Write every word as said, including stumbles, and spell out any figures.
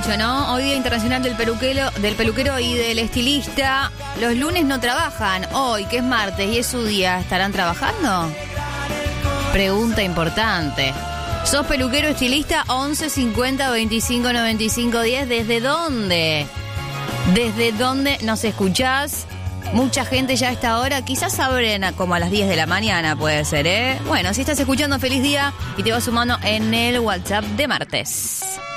dicho, ¿no? Hoy Día Internacional del Peluquero, del peluquero y del estilista. Los lunes no trabajan. Hoy, que es martes y es su día, ¿estarán trabajando? Pregunta importante. ¿Sos peluquero estilista? once cincuenta veinticinco noventa y cinco diez. ¿Desde dónde? ¿Desde dónde nos escuchás? Mucha gente ya a esta hora, quizás abren a- como a las diez de la mañana, puede ser, ¿eh? Bueno, si estás escuchando, feliz día y te vas sumando en el WhatsApp de martes.